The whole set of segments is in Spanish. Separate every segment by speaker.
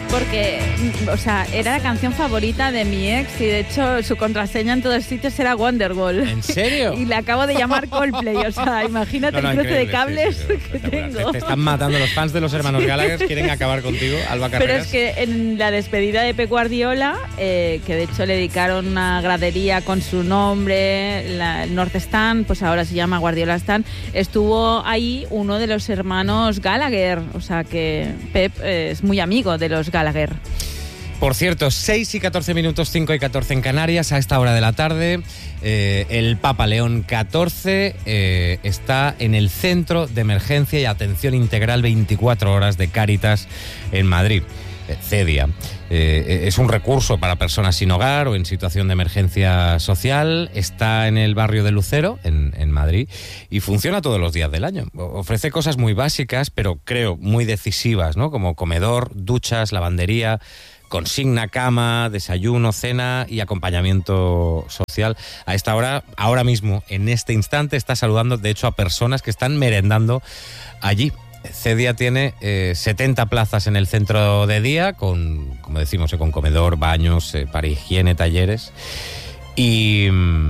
Speaker 1: Porque, o sea, era la canción favorita de mi ex y de hecho su contraseña en todos sitios era Wonderwall.
Speaker 2: ¿En serio?
Speaker 1: Y le acabo de llamar Coldplay, o sea, imagínate el cruce de cables que tengo.
Speaker 2: Te están matando los fans de los hermanos Gallagher, quieren acabar contigo, Alba Carreras.
Speaker 1: Pero es que en la despedida de Pep Guardiola, que de hecho le dedicaron una gradería con su nombre, el North Stand, pues ahora se llama Guardiola Stand, estuvo ahí uno de los hermanos Gallagher, o sea que Pep es muy amigo de los Gallagher.
Speaker 2: Por cierto, 6 y 14 minutos, 5 y 14 en Canarias, a esta hora de la tarde, el Papa León XIV está en el Centro de Emergencia y Atención Integral 24 horas de Cáritas en Madrid, CEDIA. Es un recurso para personas sin hogar o en situación de emergencia social. Está en el barrio de Lucero, en Madrid, y funciona todos los días del año. Ofrece cosas muy básicas, pero creo muy decisivas, ¿no? Como comedor, duchas, lavandería, consigna, cama, desayuno, cena y acompañamiento social. A esta hora, ahora mismo, en este instante, está saludando, de hecho, a personas que están merendando allí. CEDIA tiene 70 plazas en el centro de día, con, como decimos, con comedor, baños, para higiene, talleres. Y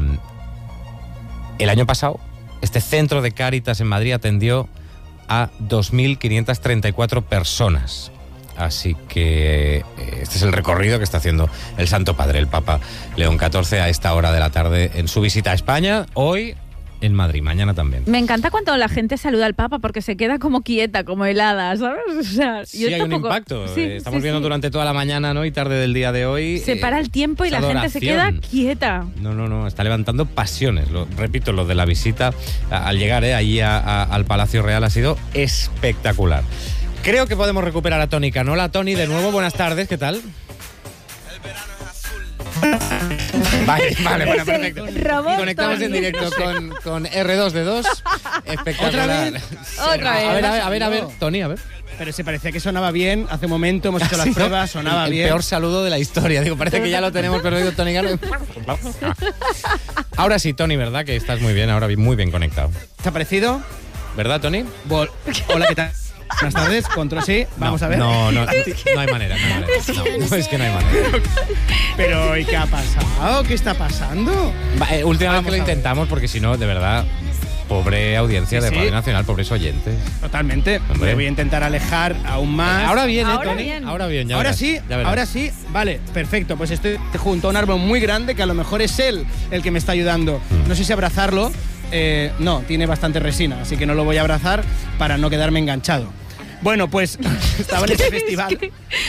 Speaker 2: el año pasado, este centro de Cáritas en Madrid atendió a 2.534 personas. Así que este es el recorrido que está haciendo el Santo Padre, el Papa León XIV, a esta hora de la tarde en su visita a España. Hoy en Madrid, mañana también.
Speaker 1: Me encanta cuando la gente saluda al Papa porque se queda como quieta, como helada, ¿sabes? O sea,
Speaker 2: sí, hay un impacto. Sí, estamos viendo durante toda la mañana, ¿no? Y tarde del día de hoy.
Speaker 1: Se para el tiempo y la gente se queda quieta.
Speaker 2: No, está levantando pasiones. Repito, lo de la visita al llegar allí al Palacio Real ha sido espectacular. Creo que podemos recuperar a Tony Canola. Tony, de nuevo, buenas tardes, ¿qué tal?
Speaker 3: El verano es azul.
Speaker 2: Vale, bueno, perfecto. Conectamos
Speaker 1: Tony.
Speaker 2: en directo con R2D2. Espectacular.
Speaker 1: ¿Otra vez?
Speaker 2: A ver, Tony, a ver.
Speaker 4: Pero se parecía que sonaba bien. Hace un momento hemos hecho las pruebas, sonaba bien.
Speaker 2: El peor saludo de la historia. Digo, parece que ya lo tenemos, pero digo, Tony Canola. Ahora sí, Tony, ¿verdad? Que estás muy bien, ahora muy bien conectado.
Speaker 4: ¿Te ha parecido?
Speaker 2: ¿Verdad, Tony?
Speaker 4: Hola, ¿qué tal? Buenas tardes, control sí, vamos a ver.
Speaker 2: No hay manera. No, es que no hay manera.
Speaker 4: Pero, ¿y qué ha pasado? ¿Qué está pasando?
Speaker 2: Última vez que lo intentamos, porque si no, de verdad, pobre audiencia de Radio Nacional, pobres oyentes.
Speaker 4: Totalmente. Me voy a intentar alejar aún más.
Speaker 2: Ahora viene,
Speaker 1: Ahora
Speaker 2: Tony.
Speaker 1: bien.
Speaker 2: Ahora bien, ya
Speaker 4: Ahora
Speaker 2: verás,
Speaker 4: sí,
Speaker 2: ya verás.
Speaker 4: ahora sí. Vale, perfecto. Pues estoy junto a un árbol muy grande que a lo mejor es él el que me está ayudando. No sé si abrazarlo. No, tiene bastante resina, así que no lo voy a abrazar para no quedarme enganchado. Bueno, pues estaba en ese festival.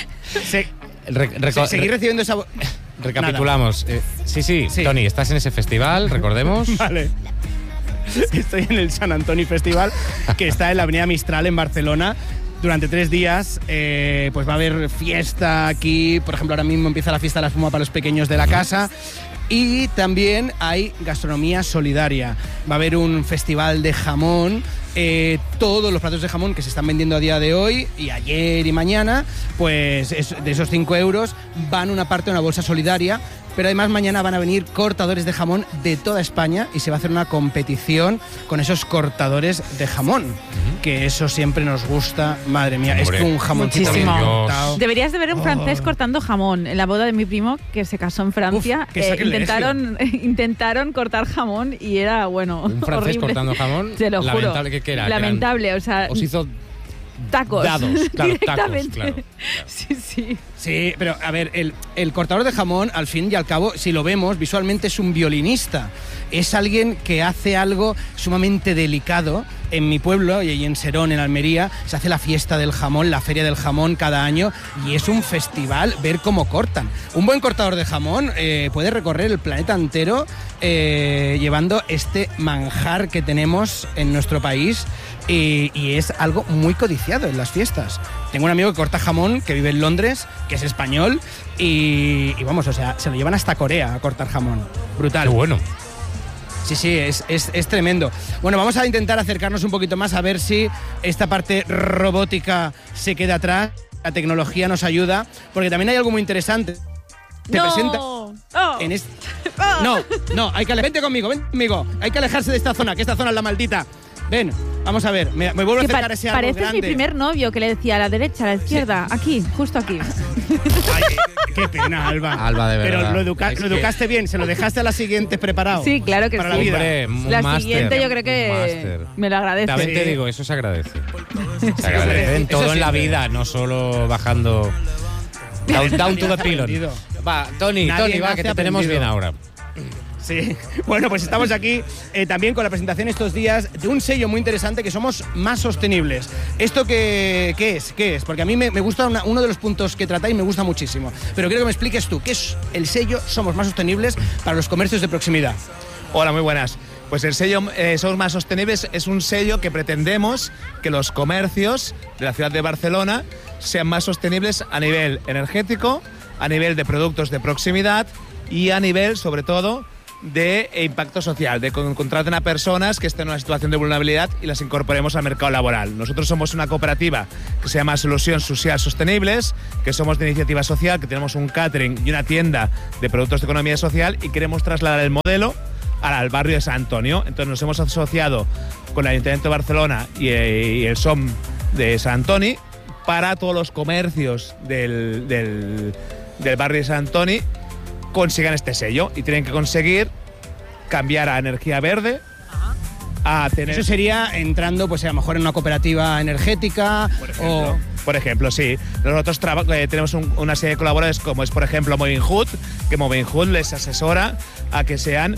Speaker 4: Seguí recibiendo esa...
Speaker 2: Recapitulamos. Sí, Tony, estás en ese festival, recordemos.
Speaker 4: Vale. Estoy en el San Antoni Festival, que está en la Avenida Mistral, en Barcelona. Durante 3 días pues va a haber fiesta aquí. Por ejemplo, ahora mismo empieza la fiesta de la espuma para los pequeños de la casa. Y también hay gastronomía solidaria. Va a haber un festival de jamón. Todos los platos de jamón que se están vendiendo a día de hoy y ayer y mañana, pues de esos 5 euros van una parte a una bolsa solidaria. Pero además mañana van a venir cortadores de jamón de toda España y se va a hacer una competición con esos cortadores de jamón, que eso siempre nos gusta. Madre mía,
Speaker 2: hombre,
Speaker 4: es que un jamoncito bien
Speaker 1: muchísimo.
Speaker 4: cortado.
Speaker 1: Deberías de ver un francés cortando jamón. En la boda de mi primo, que se casó en Francia,
Speaker 4: Uf, qué sacrilegio.
Speaker 1: intentaron cortar jamón y era, bueno,
Speaker 2: Un francés
Speaker 1: horrible.
Speaker 2: cortando jamón.
Speaker 1: Te lo juro.
Speaker 2: Lamentable, ¿qué era?
Speaker 1: Lamentable, o sea...
Speaker 2: Os hizo
Speaker 1: tacos.
Speaker 2: dados, claro,
Speaker 1: directamente.
Speaker 2: tacos, claro.
Speaker 1: Sí.
Speaker 4: Sí, pero a ver, el cortador de jamón, al fin y al cabo, si lo vemos, visualmente es un violinista. Es alguien que hace algo sumamente delicado. En mi pueblo, y en Serón, en Almería, se hace la fiesta del jamón, la feria del jamón cada año, y es un festival ver cómo cortan. Un buen cortador de jamón puede recorrer el planeta entero llevando este manjar que tenemos en nuestro país, y es algo muy codiciado en las fiestas. Tengo un amigo que corta jamón, que vive en Londres, que es español, y vamos, o sea, se lo llevan hasta Corea a cortar jamón. Brutal.
Speaker 2: Qué bueno.
Speaker 4: Sí, es tremendo. Bueno, vamos a intentar acercarnos un poquito más a ver si esta parte robótica se queda atrás. La tecnología nos ayuda, porque también hay algo muy interesante. Te presenta en No, vente conmigo. Hay que alejarse de esta zona, que esta zona es la maldita. Ven, vamos a ver. Me vuelvo a
Speaker 1: Que
Speaker 4: acercar a ese árbol
Speaker 1: pareces
Speaker 4: grande.
Speaker 1: mi primer novio, que le decía a la derecha, a la izquierda, aquí, justo aquí.
Speaker 4: Ay, qué pena, Alba.
Speaker 2: Alba, de verdad.
Speaker 4: Pero lo
Speaker 2: Es que-
Speaker 4: educaste bien, se lo dejaste a la siguiente preparado.
Speaker 1: Sí, claro que
Speaker 4: Para
Speaker 1: sí.
Speaker 4: la vida.
Speaker 2: Hombre, un
Speaker 1: La
Speaker 2: máster,
Speaker 1: siguiente yo creo
Speaker 2: un
Speaker 1: que
Speaker 2: máster.
Speaker 1: me lo agradece.
Speaker 2: También te
Speaker 4: Sí.
Speaker 2: digo, eso se agradece. Se agradece en
Speaker 4: Eso
Speaker 2: todo en la
Speaker 4: siempre.
Speaker 2: vida, no solo bajando down to the pilon.
Speaker 4: Aprendido.
Speaker 2: Va, Tony,
Speaker 4: Nadie
Speaker 2: va,
Speaker 4: nace
Speaker 2: que te tenemos
Speaker 4: aprendido.
Speaker 2: bien ahora.
Speaker 4: Sí, bueno, pues estamos aquí también con la presentación estos días de un sello muy interesante que somos más sostenibles. ¿Esto qué es? ¿Qué es? Porque a mí me gusta uno de los puntos que tratáis, me gusta muchísimo. Pero quiero que me expliques tú, ¿qué es el sello Somos Más Sostenibles para los comercios de proximidad?
Speaker 5: Hola, muy buenas. Pues el sello Somos Más Sostenibles es un sello que pretendemos que los comercios de la ciudad de Barcelona sean más sostenibles a nivel energético, a nivel de productos de proximidad y a nivel, sobre todo, de impacto social, de que contraten a personas que estén en una situación de vulnerabilidad y las incorporemos al mercado laboral. Nosotros somos una cooperativa que se llama Solucions Social Sostenibles, que somos de iniciativa social, que tenemos un catering y una tienda de productos de economía social y queremos trasladar el modelo al barrio de San Antonio. Entonces nos hemos asociado con el Ayuntamiento de Barcelona y el SOM de Sant Antoni para todos los comercios del barrio de Sant Antoni consigan este sello y tienen que conseguir cambiar a energía verde, a tener...
Speaker 4: Eso sería entrando, pues a lo mejor en una cooperativa energética
Speaker 5: Por ejemplo, sí. Nosotros tenemos una serie de colaboradores como es, por ejemplo, Moving Hood, que Moving Hood les asesora a que sean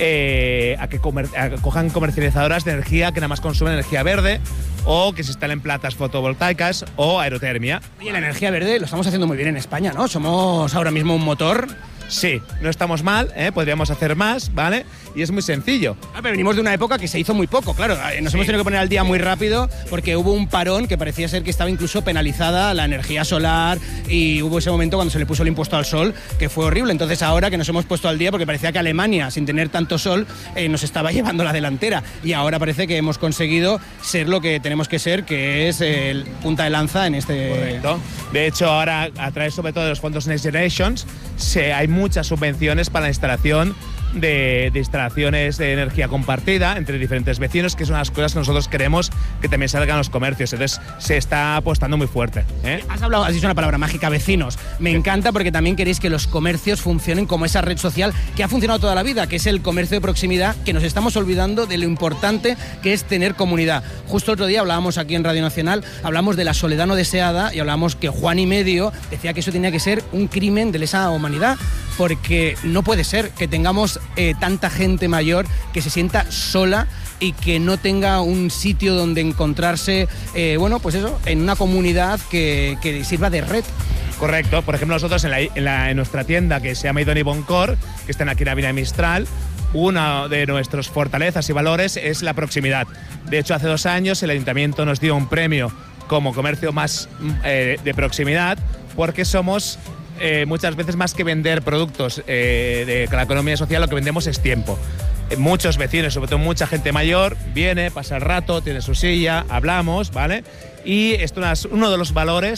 Speaker 5: a que cojan comercializadoras de energía que nada más consumen energía verde o que se instalen plantas fotovoltaicas o aerotermia.
Speaker 4: Y la energía verde lo estamos haciendo muy bien en España, ¿no? Somos ahora mismo un motor.
Speaker 5: Sí, no estamos mal, podríamos hacer más, ¿vale? Y es muy sencillo.
Speaker 4: Pero venimos de una época que se hizo muy poco, claro. Nos hemos tenido que poner al día muy rápido porque hubo un parón que parecía ser que estaba incluso penalizada la energía solar y hubo ese momento cuando se le puso el impuesto al sol que fue horrible. Entonces ahora que nos hemos puesto al día porque parecía que Alemania, sin tener tanto sol, nos estaba llevando la delantera y ahora parece que hemos conseguido ser lo que tenemos que ser, que es el punta de lanza en este...
Speaker 5: Correcto. De hecho, ahora a través sobre todo de los fondos Next Generations hay muchas subvenciones para la instalación de instalaciones de energía compartida entre diferentes vecinos, que son las cosas que nosotros queremos que también salgan los comercios. Entonces se está apostando muy fuerte.
Speaker 4: Has dicho una palabra mágica, vecinos. Me encanta porque también queréis que los comercios funcionen como esa red social que ha funcionado toda la vida, que es el comercio de proximidad, que nos estamos olvidando de lo importante que es tener comunidad. Justo otro día hablábamos aquí en Radio Nacional, hablamos de la soledad no deseada y hablábamos que Juan y Medio decía que eso tenía que ser un crimen de lesa humanidad, porque no puede ser que tengamos tanta gente mayor que se sienta sola y que no tenga un sitio donde encontrarse, bueno, pues eso, en una comunidad que sirva de red.
Speaker 5: Correcto. Por ejemplo, nosotros en nuestra tienda que se llama Idoni Boncor, que está aquí en la Avenida Mistral, una de nuestras fortalezas y valores es la proximidad. De hecho, hace 2 años el Ayuntamiento nos dio un premio como comercio más de proximidad porque somos... muchas veces más que vender productos de la economía social, lo que vendemos es tiempo. Muchos vecinos, sobre todo mucha gente mayor, viene, pasa el rato, tiene su silla, hablamos, ¿vale? Y esto es uno de los valores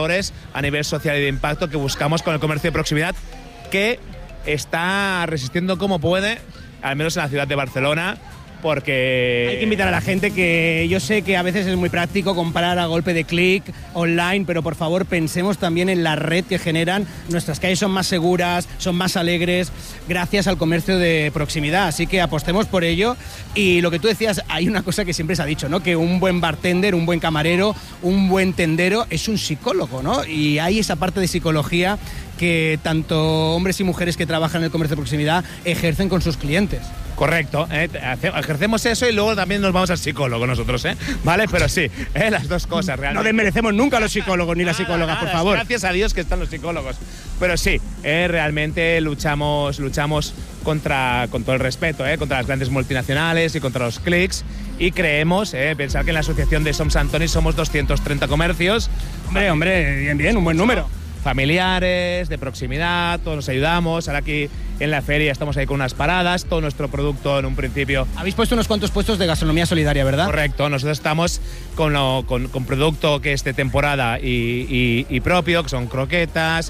Speaker 5: a nivel social y de impacto que buscamos con el comercio de proximidad, que está resistiendo como puede, al menos en la ciudad de Barcelona, porque...
Speaker 4: Hay que invitar a la gente, que yo sé que a veces es muy práctico comprar a golpe de clic online, pero por favor pensemos también en la red que generan. Nuestras calles son más seguras, son más alegres gracias al comercio de proximidad, así que apostemos por ello. Y lo que tú decías, hay una cosa que siempre se ha dicho, ¿no? Que un buen bartender, un buen camarero, un buen tendero es un psicólogo, ¿no? Y hay esa parte de psicología que tanto hombres y mujeres que trabajan en el comercio de proximidad ejercen con sus clientes.
Speaker 5: Correcto, ejercemos eso y luego también nos vamos al psicólogo nosotros, ¿vale? Pero sí, las dos cosas realmente.
Speaker 4: No desmerecemos nunca a los psicólogos ni las psicólogas, por favor.
Speaker 5: Gracias a Dios que están los psicólogos. Pero sí, realmente luchamos con todo el respeto, contra las grandes multinacionales y contra los clics. Y creemos, pensar que en la asociación de Som Sant Antoni somos 230 comercios.
Speaker 4: Hombre, bien, un buen número.
Speaker 5: Familiares, de proximidad, todos nos ayudamos. Ahora aquí en la feria estamos ahí con unas paradas, todo nuestro producto en un principio.
Speaker 4: Habéis puesto unos cuantos puestos de gastronomía solidaria, ¿verdad?
Speaker 5: Correcto, nosotros estamos con producto que es de temporada y propio, que son croquetas,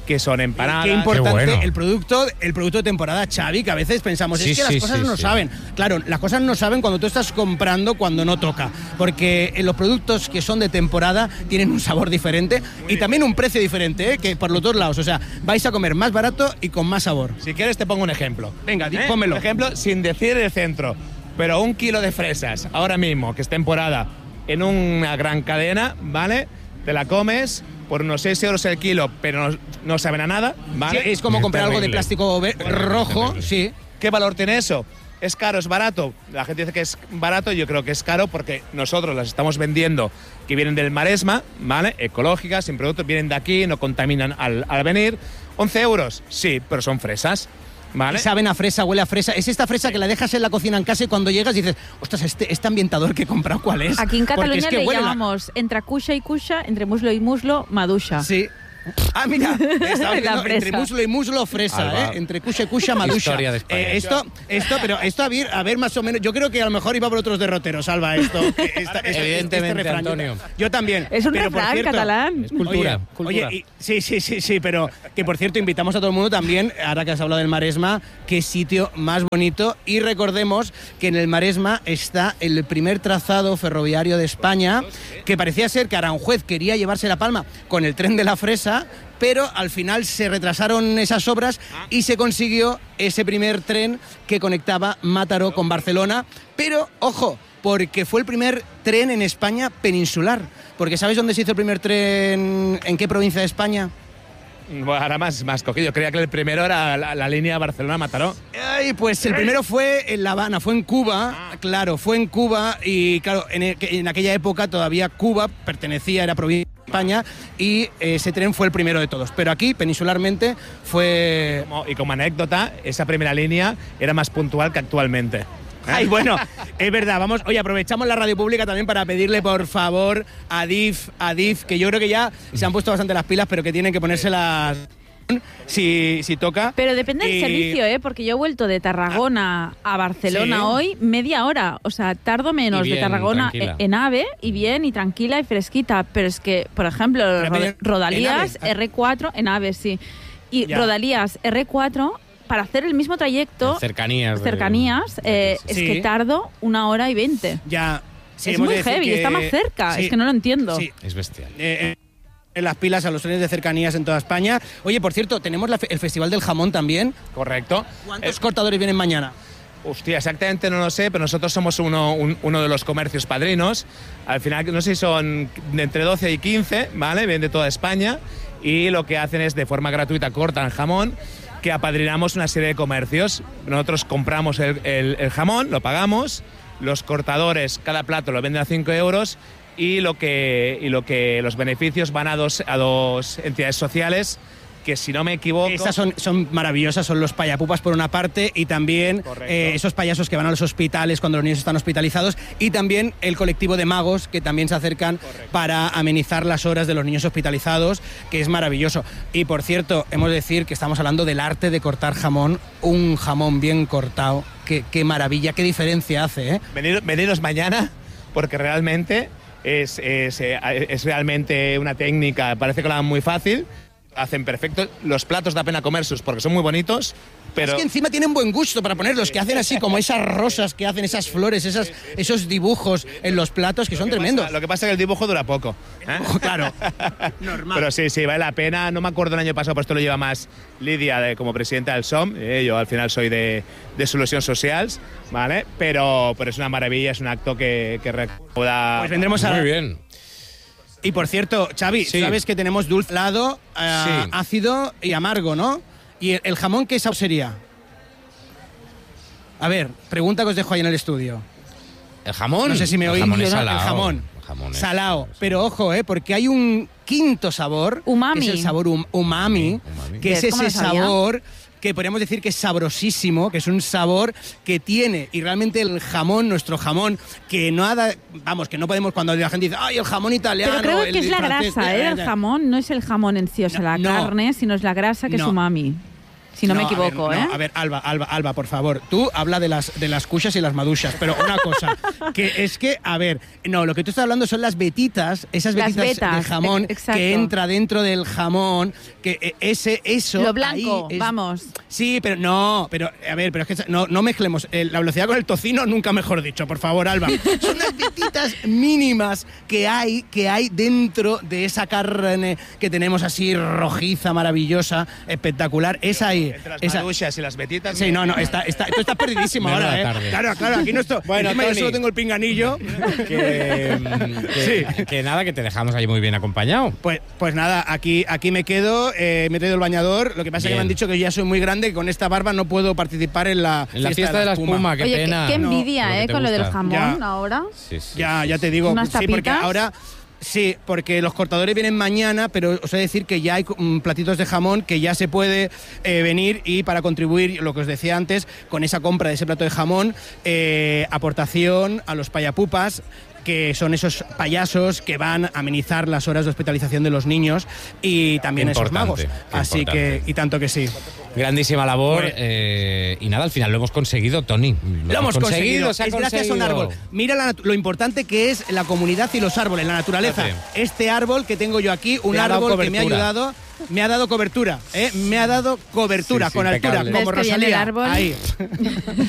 Speaker 5: que son empanadas.
Speaker 4: Qué importante
Speaker 2: Qué bueno.
Speaker 4: el producto de temporada, Xavi, que a veces pensamos,
Speaker 2: Sí,
Speaker 4: es que
Speaker 2: sí,
Speaker 4: las cosas
Speaker 2: sí,
Speaker 4: no
Speaker 2: sí.
Speaker 4: saben. Claro, las cosas no saben cuando tú estás comprando cuando no toca, porque los productos que son de temporada tienen un sabor diferente y también un precio diferente, que por los dos lados, o sea, vais a comer más barato y con más sabor.
Speaker 5: Si quieres te pongo un ejemplo.
Speaker 4: Venga, pónmelo.
Speaker 5: Por ejemplo, sin decir el centro, pero 1 kilo de fresas, ahora mismo, que es temporada, en una gran cadena, ¿vale? Te la comes por unos 6 euros el kilo, pero no saben a nada, ¿vale?
Speaker 4: Sí, es como comprar algo de
Speaker 2: Terrible.
Speaker 4: plástico rojo,
Speaker 2: terrible.
Speaker 4: sí.
Speaker 5: ¿Qué valor tiene eso? ¿Es caro, es barato? La gente dice que es barato, yo creo que es caro porque nosotros las estamos vendiendo que vienen del Maresma, ¿vale? Ecológicas, sin productos, vienen de aquí, no contaminan al venir. 11 euros, sí, pero son fresas, ¿vale?
Speaker 4: Saben a fresa, huele a fresa. Es esta fresa que la dejas en la cocina en casa y cuando llegas dices, ostras, este ambientador que he comprado, ¿cuál es?
Speaker 1: Aquí en
Speaker 4: Porque
Speaker 1: Cataluña
Speaker 4: es que
Speaker 1: le
Speaker 4: huele
Speaker 1: llamamos entre cuxa y cuxa, entre muslo y muslo, maduxa.
Speaker 4: Sí. Ah, mira, estaba
Speaker 1: La
Speaker 4: diciendo,
Speaker 1: fresa.
Speaker 4: entre muslo y muslo, fresa,
Speaker 2: Alba.
Speaker 4: Entre cuxa y cuxa, maduxa.
Speaker 2: Historia de España.
Speaker 4: Esto a ver, más o menos, yo creo que a lo mejor iba por otros derroteros, Alba, esto.
Speaker 2: Evidentemente,
Speaker 4: refrán.
Speaker 2: Antonio.
Speaker 4: Yo también.
Speaker 1: Es un
Speaker 4: pero, por
Speaker 1: refrán
Speaker 4: cierto,
Speaker 1: catalán.
Speaker 2: Es cultura.
Speaker 4: Oye,
Speaker 2: cultura.
Speaker 4: oye, sí, pero que por cierto invitamos a todo el mundo también, ahora que has hablado del Maresma, qué sitio más bonito. Y recordemos que en el Maresma está el primer trazado ferroviario de España, que parecía ser que Aranjuez quería llevarse la palma con el tren de la fresa, pero al final se retrasaron esas obras y se consiguió ese primer tren que conectaba Mataró con Barcelona. Pero, ojo, porque fue el primer tren en España peninsular. Porque ¿sabes dónde se hizo el primer tren? ¿En qué provincia de España?
Speaker 5: Bueno, ahora más cogido. Creía que el primero era la línea Barcelona-Mataró.
Speaker 4: Ay, pues el primero fue en La Habana, fue en Cuba, claro, fue en Cuba y claro, en aquella época todavía Cuba pertenecía, era provincia de España y ese tren fue el primero de todos. Pero aquí, peninsularmente, fue...
Speaker 5: Y como anécdota, esa primera línea era más puntual que actualmente.
Speaker 4: Ay, bueno, es verdad, vamos, oye, aprovechamos la radio pública también para pedirle, por favor, a DIF, que yo creo que ya se han puesto bastante las pilas, pero que tienen que ponérselas si toca.
Speaker 1: Pero depende del
Speaker 4: Y-
Speaker 1: servicio, ¿eh? Porque yo he vuelto de Tarragona a Barcelona
Speaker 4: Sí.
Speaker 1: hoy media hora. O sea, tardo menos
Speaker 2: Y bien,
Speaker 1: de Tarragona
Speaker 2: tranquila.
Speaker 1: en AVE y bien y tranquila y fresquita. Pero es que, por ejemplo,
Speaker 4: Pero
Speaker 1: Rodalías
Speaker 4: en AVE.
Speaker 1: R4, en AVE sí. Y
Speaker 4: Ya.
Speaker 1: Rodalías R4, para hacer el mismo trayecto,
Speaker 2: Cercanías.
Speaker 1: es
Speaker 4: Sí.
Speaker 1: que tardo 1 hora y 20.
Speaker 4: Ya... sí,
Speaker 1: es
Speaker 4: hemos
Speaker 1: muy
Speaker 4: de decir
Speaker 1: heavy,
Speaker 4: que-
Speaker 1: está más cerca.
Speaker 4: sí,
Speaker 1: Es que no lo entiendo.
Speaker 4: sí.
Speaker 2: Es bestial.
Speaker 4: En las pilas a los trenes de cercanías en toda España. Oye, por cierto, tenemos el Festival del Jamón también.
Speaker 5: Correcto.
Speaker 4: ¿Cuántos cortadores vienen mañana?
Speaker 5: Hostia, exactamente no lo sé, pero nosotros somos uno de los comercios padrinos. Al final, no sé si son de entre 12 y 15, ¿vale? Vienen de toda España y lo que hacen es de forma gratuita cortan jamón, que apadrinamos una serie de comercios. Nosotros compramos el jamón, lo pagamos, los cortadores, cada plato lo venden a 5 euros y lo que los beneficios van a dos entidades sociales que, si no me equivoco...
Speaker 4: Estas son maravillosas, son los payapupas por una parte y también
Speaker 5: Correcto.
Speaker 4: esos payasos que van a los hospitales cuando los niños están hospitalizados y también el colectivo de magos que también se acercan para amenizar las horas de los niños hospitalizados, que es maravilloso. Y por cierto, hemos de decir que estamos hablando del arte de cortar jamón, un jamón bien cortado, qué maravilla, qué diferencia hace, ¿eh?
Speaker 5: Veniros mañana porque realmente es realmente una técnica, parece que lo hagan muy fácil, hacen perfecto, los platos da pena comerlos porque son muy bonitos, pero
Speaker 4: Es que encima tienen buen gusto para ponerlos, que hacen así como esas rosas, que hacen esas flores, esos dibujos en los platos que son tremendos.
Speaker 5: lo que pasa es que el dibujo dura poco. ¿eh?
Speaker 4: Claro, normal.
Speaker 5: Pero sí, vale la pena. No me acuerdo el año pasado, pues esto lo lleva más Lidia como presidenta del SOM. Yo al final soy de Solucions Socials, ¿vale? Pero es una maravilla, es un acto que recauda...
Speaker 4: Pues vendremos a...
Speaker 2: Muy bien.
Speaker 4: Y por cierto, Xavi,
Speaker 2: Sí.
Speaker 4: sabes que tenemos dulce, helado,
Speaker 2: Sí.
Speaker 4: ácido y amargo, ¿no? ¿Y el jamón qué sabor sería? A ver, pregunta que os dejo ahí en el estudio.
Speaker 2: ¿El jamón?
Speaker 4: No sé si me oís.
Speaker 2: El jamón es
Speaker 4: ¿no?
Speaker 2: salado.
Speaker 4: El jamón.
Speaker 2: El jamón es-
Speaker 4: Salao. Pero ojo, porque hay un quinto sabor.
Speaker 1: Umami.
Speaker 4: Que es el sabor umami.
Speaker 2: Umami.
Speaker 4: Que es
Speaker 1: ¿Ves cómo
Speaker 4: ese
Speaker 1: lo sabía?
Speaker 4: sabor que podríamos decir que es sabrosísimo, que es un sabor que tiene, y realmente el jamón, nuestro jamón, que nada, vamos, que no podemos cuando la gente dice, ay, el jamón italiano.
Speaker 1: Pero creo
Speaker 4: el
Speaker 1: que es la
Speaker 4: francés",
Speaker 1: grasa, ¿eh? El jamón no es el jamón en sí, o sea, la
Speaker 4: No.
Speaker 1: carne, sino es la grasa que es
Speaker 4: No.
Speaker 1: umami. si no me equivoco,
Speaker 4: a ver,
Speaker 1: ¿eh?
Speaker 4: A ver, Alba, por favor. Tú habla de las cuchas y las maduchas, pero una cosa, que es que, a ver, no, lo que tú estás hablando son las vetitas, esas
Speaker 1: Las
Speaker 4: vetitas de
Speaker 1: vetas,
Speaker 4: jamón
Speaker 1: exacto.
Speaker 4: que entra dentro del jamón, que eso...
Speaker 1: Lo blanco,
Speaker 4: ahí es-
Speaker 1: vamos.
Speaker 4: Sí, pero no, pero a ver, pero es que no mezclemos la velocidad con el tocino, nunca mejor dicho, por favor, Alba. Son las vetitas mínimas que hay dentro de esa carne que tenemos así rojiza, maravillosa, espectacular. Es ahí.
Speaker 5: Entre las
Speaker 4: esa-
Speaker 5: maduchas y las vetitas.
Speaker 4: Sí, no, tú estás perdidísimo
Speaker 2: Menuda
Speaker 4: ahora,
Speaker 2: tarde.
Speaker 4: Claro, aquí no estoy.
Speaker 2: Bueno,
Speaker 4: Encima yo
Speaker 2: Tony.
Speaker 4: solo tengo el pinganillo.
Speaker 2: Que nada, que te dejamos ahí muy bien acompañado.
Speaker 4: Pues nada, aquí me quedo, me he traído el bañador. Lo que pasa es que
Speaker 2: Bien.
Speaker 4: me han dicho que yo ya soy muy grande, que con esta barba no puedo participar en la
Speaker 2: fiesta de la espuma, qué
Speaker 1: Oye,
Speaker 2: pena.
Speaker 1: qué
Speaker 2: No,
Speaker 1: envidia,
Speaker 2: lo que te
Speaker 1: con lo del
Speaker 2: gusta.
Speaker 1: jamón
Speaker 4: Ya.
Speaker 1: ahora.
Speaker 2: Sí, sí,
Speaker 4: Ya
Speaker 2: sí,
Speaker 4: te digo,
Speaker 1: Unas
Speaker 4: sí, porque
Speaker 1: tapitas.
Speaker 4: ahora... Sí, porque los cortadores vienen mañana, pero os he de decir que ya hay platitos de jamón que ya se puede venir y para contribuir, lo que os decía antes, con esa compra de ese plato de jamón, aportación a los payapupas, que son esos payasos que van a amenizar las horas de hospitalización de los niños y también esos magos.
Speaker 2: Importante, qué
Speaker 4: Así
Speaker 2: importante.
Speaker 4: que, y tanto que sí.
Speaker 2: Grandísima labor.
Speaker 4: Bueno.
Speaker 2: Y nada, al final lo hemos conseguido, Tony.
Speaker 4: Lo hemos conseguido.
Speaker 2: se ha
Speaker 4: Es gracias a un
Speaker 2: conseguido.
Speaker 4: árbol. Mira lo importante que es la comunidad y los árboles, la naturaleza.
Speaker 2: Fíjate.
Speaker 4: Este árbol que tengo yo aquí, un
Speaker 2: Te ha dado
Speaker 4: árbol que me ha
Speaker 2: cobertura.
Speaker 4: ayudado, me ha dado cobertura. Me ha dado cobertura
Speaker 2: Sí, sí,
Speaker 4: con altura,
Speaker 2: impecable.
Speaker 4: como
Speaker 1: ¿Ves que viene el
Speaker 4: Rosalía.
Speaker 1: árbol?
Speaker 4: Ahí.